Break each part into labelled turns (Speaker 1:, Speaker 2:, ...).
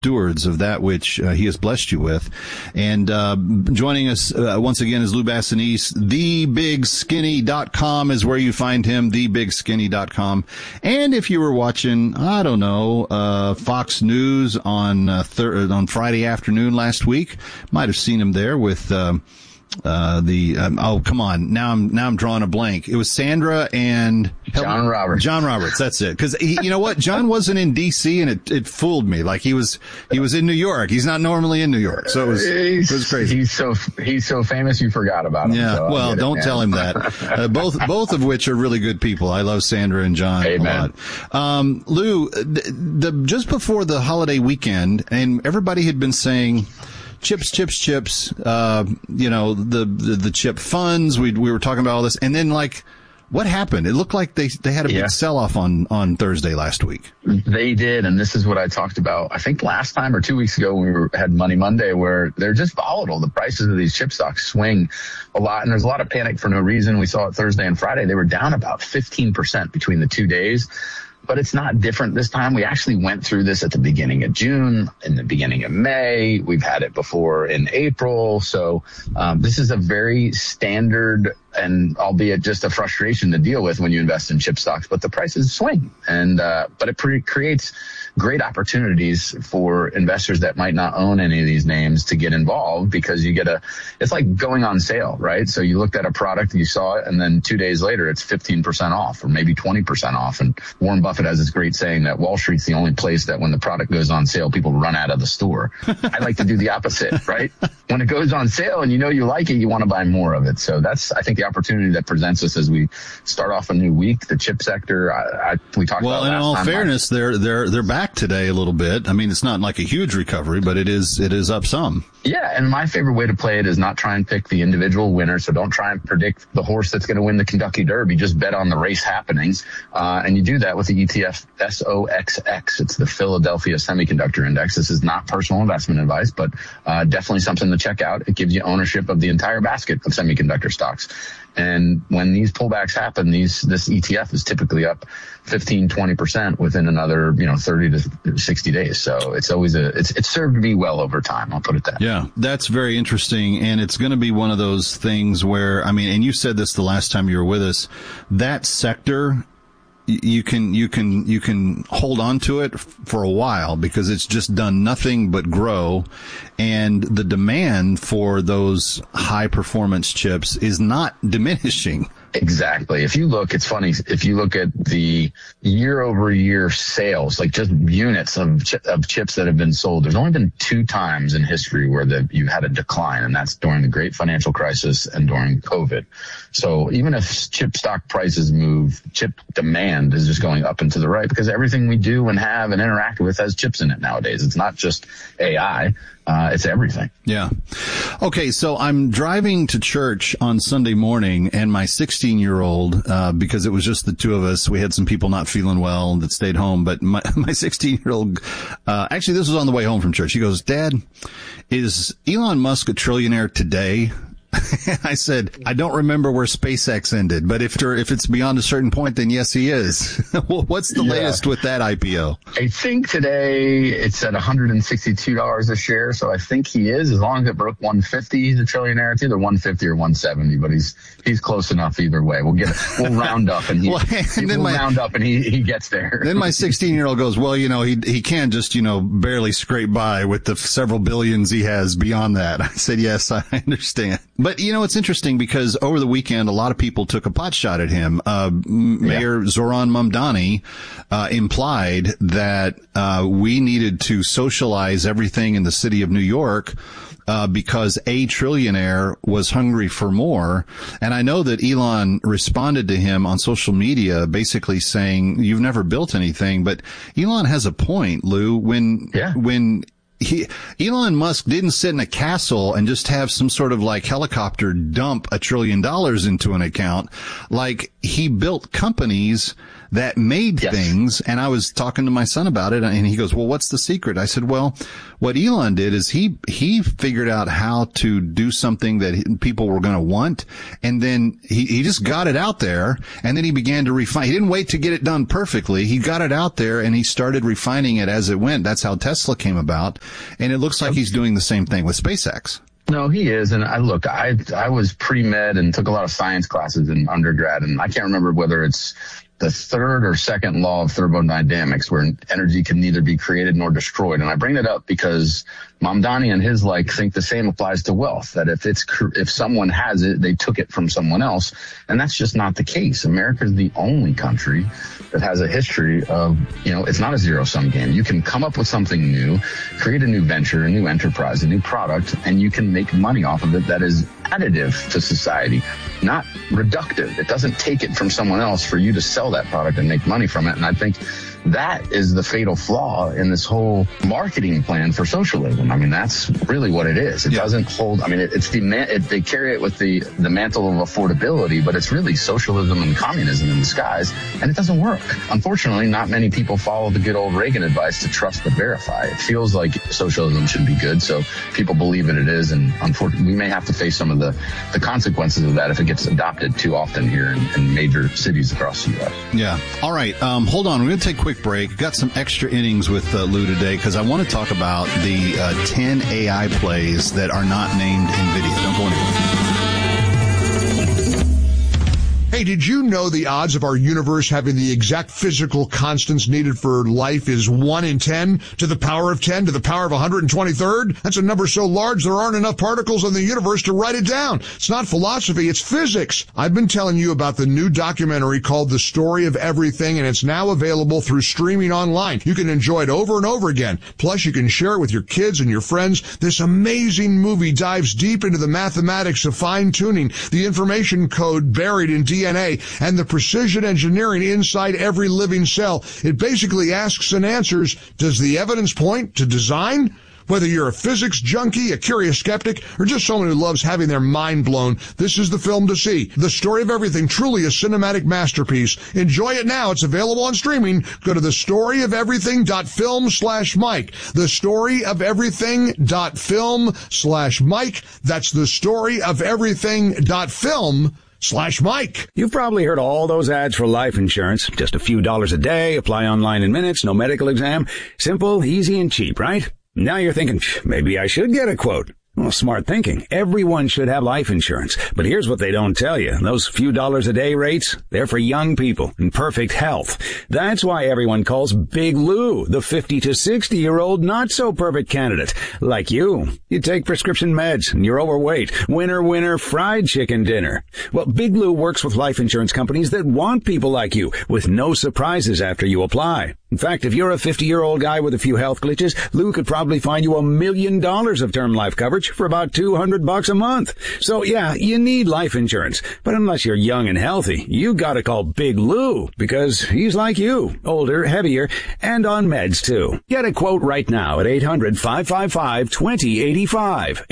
Speaker 1: stewards of that which he has blessed you with. And joining us once again is Lou Bassanese. TheBigSkinny.com is where you find him, TheBigSkinny.com. And if you were watching, I don't know, Fox News on Friday afternoon last week, might have seen him there with oh, come on. Now I'm drawing a blank. It was Sandra and
Speaker 2: John Roberts.
Speaker 1: John Roberts. That's it. Cause you know what? John wasn't in DC and it fooled me. Like he was in New York. He's not normally in New York. So it was crazy.
Speaker 2: He's so famous you forgot about him.
Speaker 1: Yeah.
Speaker 2: So
Speaker 1: well, don't tell him that. Both of which are really good people. I love Sandra and John
Speaker 2: Amen.
Speaker 1: a lot. Lou, just before the holiday weekend, and everybody had been saying, chips, the chip funds. We were talking about all this. And then what happened? It looked like they had a big sell-off on Thursday last week.
Speaker 2: They did. And this is what I talked about, I think last time or 2 weeks ago when we had Money Monday, where they're just volatile. The prices of these chip stocks swing a lot. And there's a lot of panic for no reason. We saw it Thursday and Friday. They were down about 15% between the 2 days. But it's not different this time. We actually went through this at the beginning of June, in the beginning of May. We've had it before in April. So this is a very standard and albeit just a frustration to deal with when you invest in chip stocks. But the prices swing. And but it creates great opportunities for investors that might not own any of these names to get involved, because you get it's like going on sale, right? So you looked at a product, you saw it, and then 2 days later it's 15% off or maybe 20% off. And Warren Buffett has this great saying that Wall Street's the only place that when the product goes on sale, people run out of the store. I like to do the opposite, right? When it goes on sale and you know you like it, you want to buy more of it. So that's, I think, the opportunity that presents us as we start off a new week. The chip sector, we talked about last time. Well, in all
Speaker 1: fairness, they're back today a little bit. I mean, it's not like a huge recovery, but it is up some.
Speaker 2: Yeah, and my favorite way to play it is not try and pick the individual winner. So don't try and predict the horse that's going to win the Kentucky Derby. Just bet on the race happenings. And you do that with the ETF SOXX. It's the Philadelphia Semiconductor Index. This is not personal investment advice, but definitely something to check out. It gives you ownership of the entire basket of semiconductor stocks. And when these pullbacks happen, this ETF is typically up 15-20% within another 30 to 60 days. So it's always it's served me well over time. I'll put it that.
Speaker 1: Yeah, that's very interesting, and it's going to be one of those things where, I mean, and you said this the last time you were with us, that sector, you can hold on to it for a while because it's just done nothing but grow, and the demand for those high performance chips is not diminishing.
Speaker 2: Exactly. If you look, it's funny. If you look at the year-over-year sales, like just units of chips that have been sold, there's only been 2 times in history where you've had a decline, and that's during the Great Financial Crisis and during COVID. So even if chip stock prices move, chip demand is just going up and to the right because everything we do and have and interact with has chips in it nowadays. It's not just AI. It's everything.
Speaker 1: Yeah. Okay. So I'm driving to church on Sunday morning, and my 16-year-old, because it was just the two of us, we had some people not feeling well that stayed home, but my 16-year-old, actually this was on the way home from church. He goes, "Dad, is Elon Musk a trillionaire today?" I said, "I don't remember where SpaceX ended, but if it's beyond a certain point, then yes, he is." What's the latest with that IPO?
Speaker 2: I think today it's at $162 a share, so I think he is. As long as it broke 150, he's a trillionaire. It's either 150 or 170, but he's close enough either way. We'll round up, and he gets there.
Speaker 1: Then my 16-year-old goes, "Well, he can just barely scrape by with the several billions he has beyond that." I said, "Yes, I understand." But, it's interesting because over the weekend, a lot of people took a pot shot at him. Mayor Zoran Mamdani implied that we needed to socialize everything in the city of New York because a trillionaire was hungry for more. And I know that Elon responded to him on social media basically saying, "You've never built anything." But Elon has a point, Lou, when Elon Musk didn't sit in a castle and just have some sort of helicopter dump $1 trillion into an account. he built companies that made things. And I was talking to my son about it, and he goes, well, what's the secret? I said, well, what Elon did is he figured out how to do something that people were going to want. And then he just got it out there, and then he began to refine. He didn't wait to get it done perfectly. He got it out there and he started refining it as it went. That's how Tesla came about. And it looks like he's doing the same thing with SpaceX.
Speaker 2: No, he is. And I was pre-med and took a lot of science classes in undergrad, and I can't remember whether it's the third or second law of thermodynamics, where energy can neither be created nor destroyed. And I bring that up because Mamdani and his think the same applies to wealth, that if someone has it, they took it from someone else. And that's just not the case. America is the only country that has a history of, it's not a zero-sum game. You can come up with something new, create a new venture, a new enterprise, a new product, and you can make money off of it that is additive to society, not reductive. It doesn't take it from someone else for you to sell that product and make money from it. And I think that is the fatal flaw in this whole marketing plan for socialism. I mean, that's really what it is. It doesn't hold. I mean, they carry it with the mantle of affordability, but it's really socialism and communism in disguise, and it doesn't work. Unfortunately, not many people follow the good old Reagan advice to trust but verify. It feels like socialism should be good, so people believe it is, and unfortunately, we may have to face some of the consequences of that if it gets adopted too often here in major cities across the U.S.
Speaker 1: Yeah. All right. Hold on. We're going to take a quick break. Got some extra innings with Lou today because I want to talk about the 10 AI plays that are not named NVIDIA. Don't go anywhere.
Speaker 3: Hey, did you know the odds of our universe having the exact physical constants needed for life is 1 in 10 to the power of 10 to the power of 123rd? That's a number so large there aren't enough particles in the universe to write it down. It's not philosophy, it's physics. I've been telling you about the new documentary called The Story of Everything, and it's now available through streaming online. You can enjoy it over and over again. Plus, you can share it with your kids and your friends. This amazing movie dives deep into the mathematics of fine-tuning, the information code buried in DNA, and the precision engineering inside every living cell. It basically asks and answers, does the evidence point to design? Whether you're a physics junkie, a curious skeptic, or just someone who loves having their mind blown, this is the film to see. The Story of Everything, truly a cinematic masterpiece. Enjoy it now. It's available on streaming. Go to thestoryofeverything.film/Mike. Thestoryofeverything.film/Mike. That's thestoryofeverything.film/Mike.
Speaker 4: You've probably heard all those ads for life insurance. Just a few dollars a day, apply online in minutes, no medical exam. Simple, easy, and cheap, right? Now you're thinking, maybe I should get a quote. Well, smart thinking. Everyone should have life insurance. But here's what they don't tell you. Those few dollars a day rates, they're for young people in perfect health. That's why everyone calls Big Lou the 50 to 60-year-old not-so-perfect candidate. Like you. You take prescription meds and you're overweight. Winner, fried chicken dinner. Well, Big Lou works with life insurance companies that want people like you with no surprises after you apply. In fact, if you're a 50-year-old guy with a few health glitches, Lou could probably find you $1 million of term life coverage for about $200 a month. So yeah, you need life insurance. But unless you're young and healthy, you gotta call Big Lou because he's like you, older, heavier, and on meds too. Get a quote right now at 800-555-2085.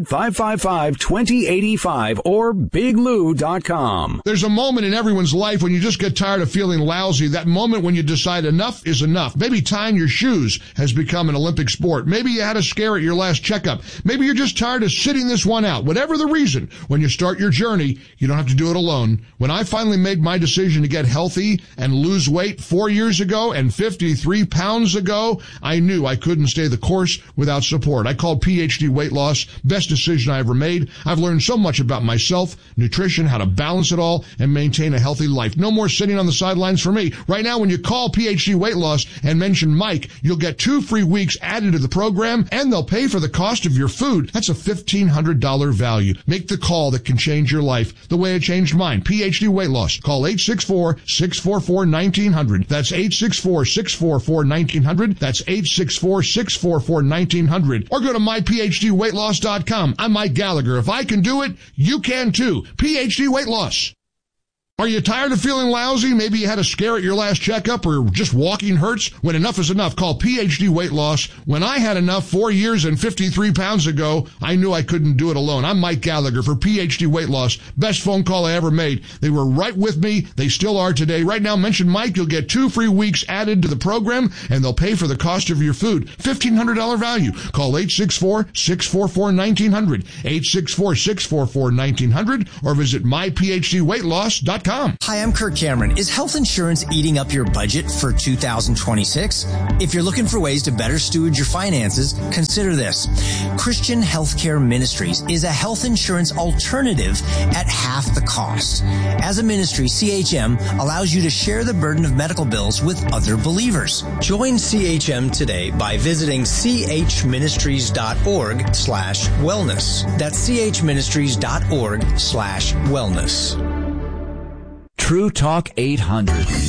Speaker 4: 800-555-2085 or biglou.com.
Speaker 3: There's a moment in everyone's life when you just get tired of feeling lousy. That moment when you decide enough is enough. Maybe tying your shoes has become an Olympic sport. Maybe you had a scare at your last checkup. Maybe you're just tired of sitting this one out. Whatever the reason, when you start your journey, you don't have to do it alone. When I finally made my decision to get healthy and lose weight 4 years ago and 53 pounds ago, I knew I couldn't stay the course without support. I called PhD Weight Loss. Best decision I ever made. I've learned so much about myself, nutrition, how to balance it all, and maintain a healthy life. No more sitting on the sidelines for me. Right now, when you call PhD Weight Loss and mention Mike, you'll get 2 free weeks added to the program, and they'll pay for the cost of your food. That's a $1,500 value. Make the call that can change your life the way it changed mine. PhD Weight Loss. Call 864-644-1900. That's 864-644-1900. That's 864-644-1900. Or go to myphdweightloss.com. I'm Mike Gallagher. If I can do it, you can too. PhD Weight Loss. Are you tired of feeling lousy? Maybe you had a scare at your last checkup or just walking hurts? When enough is enough, call PhD Weight Loss. When I had enough 4 years and 53 pounds ago, I knew I couldn't do it alone. I'm Mike Gallagher for PhD Weight Loss. Best phone call I ever made. They were right with me. They still are today. Right now, mention Mike. You'll get 2 free weeks added to the program, and they'll pay for the cost of your food. $1,500 value. Call 864-644-1900, 864-644-1900, or visit myphdweightloss.com.
Speaker 5: Hi, I'm Kirk Cameron. Is health insurance eating up your budget for 2026? If you're looking for ways to better steward your finances, consider this. Christian Healthcare Ministries is a health insurance alternative at half the cost. As a ministry, CHM allows you to share the burden of medical bills with other believers. Join CHM today by visiting chministries.org/wellness. That's chministries.org/wellness.
Speaker 6: True Talk 800.